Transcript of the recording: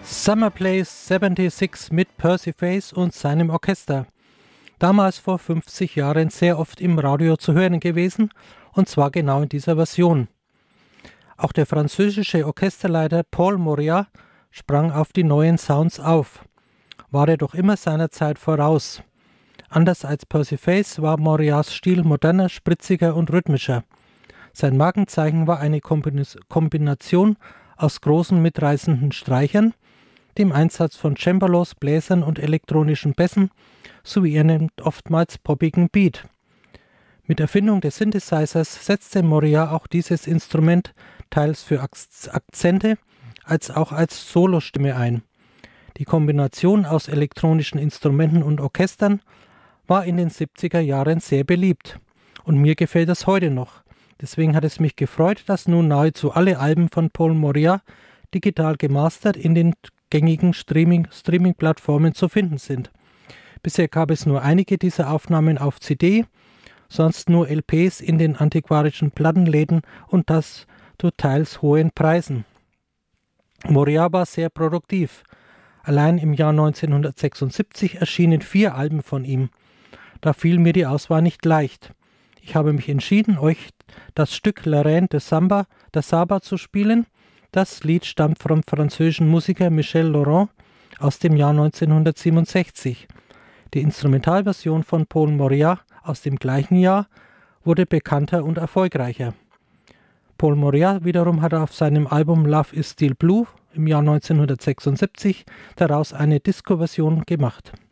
Summer Place 76 mit Percy Faith und seinem Orchester. Damals vor 50 Jahren sehr oft im Radio zu hören gewesen, und zwar genau in dieser Version. Auch der französische Orchesterleiter Paul Moria sprang auf die neuen Sounds auf. War er doch immer seiner Zeit voraus. Anders als Percy Faith war Morias Stil moderner, spritziger und rhythmischer. Sein Markenzeichen war eine Kombination aus großen mitreißenden Streichern, dem Einsatz von Cembalos, Bläsern und elektronischen Bässen sowie einem oftmals poppigen Beat. Mit Erfindung des Synthesizers setzte Moria auch dieses Instrument teils für Akzente als auch als Solostimme ein. Die Kombination aus elektronischen Instrumenten und Orchestern war in den 70er Jahren sehr beliebt. Und mir gefällt das heute noch. Deswegen hat es mich gefreut, dass nun nahezu alle Alben von Paul Moria digital gemastert in den gängigen Streaming-Plattformen zu finden sind. Bisher gab es nur einige dieser Aufnahmen auf CD, sonst nur LPs in den antiquarischen Plattenläden und das zu teils hohen Preisen. Moria war sehr produktiv. Allein im Jahr 1976 erschienen 4 Alben von ihm. Da fiel mir die Auswahl nicht leicht. Ich habe mich entschieden, euch das Stück La Reine de Saba zu spielen. Das Lied stammt vom französischen Musiker Michel Legrand aus dem Jahr 1967. Die Instrumentalversion von Paul Moria aus dem gleichen Jahr wurde bekannter und erfolgreicher. Paul Moria wiederum hat auf seinem Album Love is Still Blue im Jahr 1976 daraus eine Disco-Version gemacht.